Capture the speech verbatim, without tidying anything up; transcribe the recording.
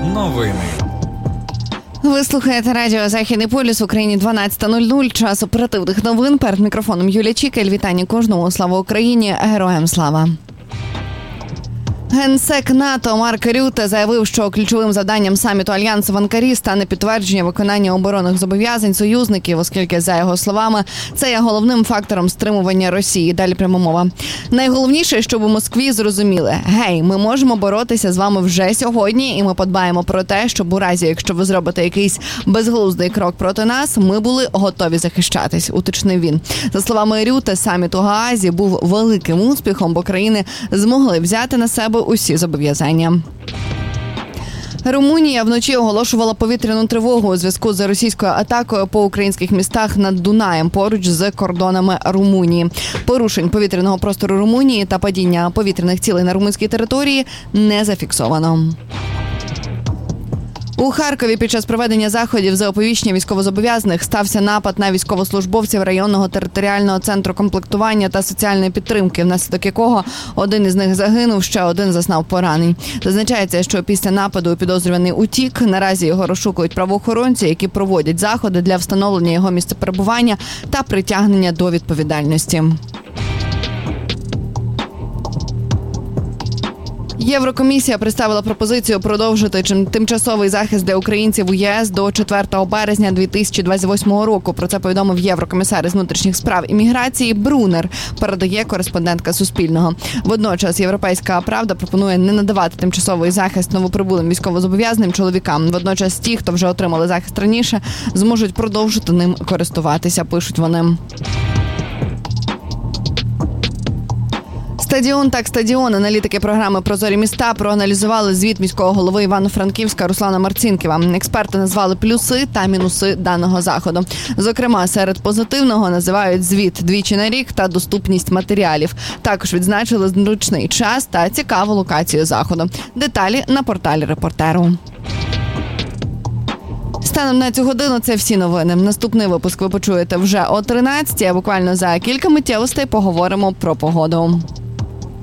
Новини. Ви слухаєте радіо «Західний полюс», в Україні дванадцята нуль нуль, час оперативних новин. Перед мікрофоном Юлія Чікель. Вітання кожному. Слава Україні! Героям слава! Генсек НАТО Марк Рюте заявив, що ключовим завданням саміту Альянсу в Анкарі стане підтвердження виконання оборонних зобов'язань союзників, оскільки, за його словами, це є головним фактором стримування Росії. Далі пряма мова. Найголовніше, щоб у Москві зрозуміли: гей, ми можемо боротися з вами вже сьогодні, і ми подбаємо про те, щоб у разі, якщо ви зробите якийсь безглуздий крок проти нас, ми були готові захищатись, уточнив він. За словами Рюте, саміт у Гаазі був великим успіхом, бо країни змогли взяти на себе усі зобов'язання. Румунія вночі оголошувала повітряну тривогу у зв'язку з російською атакою по українських містах над Дунаєм поруч з кордонами Румунії. Порушень повітряного простору Румунії та падіння повітряних цілей на румунській території не зафіксовано. У Харкові під час проведення заходів за оповіщення військовозобов'язаних стався напад на військовослужбовців районного територіального центру комплектування та соціальної підтримки, внаслідок якого один із них загинув, ще один зазнав поранень. Зазначається, що після нападу підозрюваний утік. Наразі його розшукують правоохоронці, які проводять заходи для встановлення його місця перебування та притягнення до відповідальності. Єврокомісія представила пропозицію продовжити тимчасовий захист для українців у ЄС до четвертого березня дві тисячі двадцять восьмого року. Про це повідомив єврокомісар із внутрішніх справ і міграції Брунер, передає кореспондентка Суспільного. Водночас Європейська правда пропонує не надавати тимчасовий захист новоприбулим військовозобов'язаним чоловікам. Водночас ті, хто вже отримали захист раніше, зможуть продовжити ним користуватися, пишуть вони. Стадіон так стадіон. Аналітики програми «Прозорі міста» проаналізували звіт міського голови Івано-Франківська Руслана Марцінкєва. Експерти назвали плюси та мінуси даного заходу. Зокрема, серед позитивного називають звіт двічі на рік та доступність матеріалів. Також відзначили зручний час та цікаву локацію заходу. Деталі на порталі «Репортеру». Станом на цю годину це всі новини. Наступний випуск ви почуєте вже о тринадцятій, а буквально за кілька миттєвостей поговоримо про погоду.